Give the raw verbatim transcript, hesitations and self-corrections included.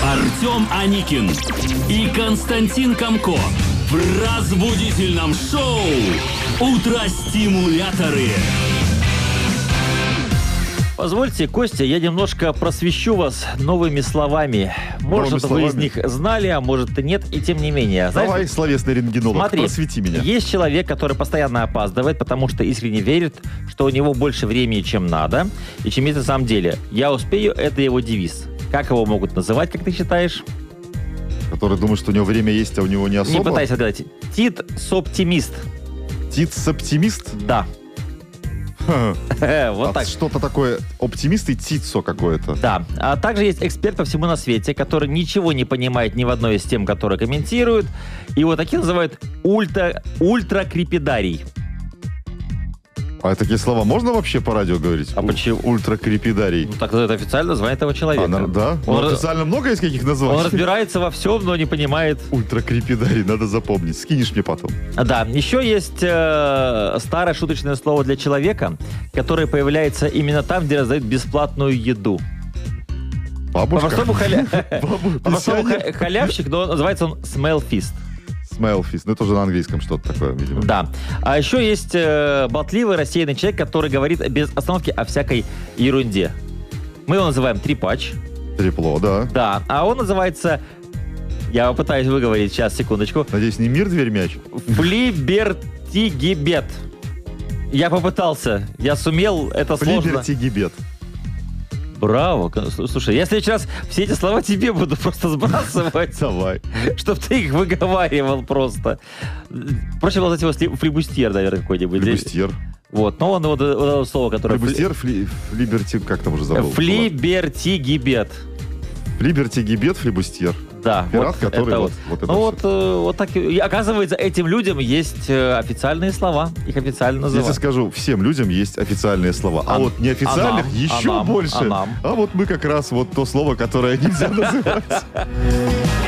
Артем Аникин и Константин Камко в разбудительном шоу «Утро-стимуляторы». Позвольте, Костя, я немножко просвещу вас новыми словами. Может, Новыми словами? вы из них знали, а может и нет, и тем не менее. Знаешь, Давай, словесный рентгенолог, смотри, просвети меня. есть человек, который постоянно опаздывает, потому что искренне верит, что у него больше времени, чем надо, и чем есть на самом деле. «Я успею» — это его девиз. Как его могут называть, как ты считаешь? Который думает, что у него время есть, а у него не особо? Не пытайся отгадать. Тит-соптимист. Тит-оптимист? Да. Вот А так. что-то такое, оптимист и тицо какое-то. Да. А также есть эксперт по всему на свете, который ничего не понимает ни в одной из тем, которые комментируют. И вот такие называют ультра, ультракрипидарий. А такие слова можно вообще по радио говорить? А почему? Ультракрипидарий. Ну, так это официальное название этого человека. А, на- да? Он, Ну, официально много есть каких названий? он разбирается во всем, но не понимает. Ультракрипидарий, надо запомнить. Скинешь мне потом. Да, еще есть э, старое шуточное слово для человека, которое появляется именно там, где раздают бесплатную еду. Бабушка? По-простому, халя... Бабу- По-простому пенсионер? ха- халявщик, но называется он smell fist. Smile fist. Ну, это уже на английском что-то такое, видимо. Да. А еще есть э, болтливый, рассеянный человек, который говорит без остановки о всякой ерунде. Мы его называем трепач. Трепло, да. Да. А он называется... Я пытаюсь выговорить. Сейчас, секундочку. Надеюсь, не мир, дверь, мяч? Флибертигибет. Я попытался. Я сумел. Это сложно. Флибертигибет. Браво. Слушай, я в следующий раз все эти слова тебе буду просто сбрасывать. Давай. Чтоб ты их выговаривал просто. Проще было назвать его флибустьер, наверное, какой-нибудь. Флибустьер. Вот, но он вот, вот это слово, которое... Флибустьер, фли... флиберти... Как там уже забыл? Флибертигибет. Флибертигибет, флибустьер. Да. Пират, вот который это вот, вот. вот это Ну всё. вот, э, вот так. И оказывается, этим людям есть э, официальные слова. Их официально Я называют. тебе скажу, всем людям есть официальные слова. А, А- вот неофициальных а нам? еще А нам? больше. А нам? А вот мы как раз вот то слово, которое нельзя называть.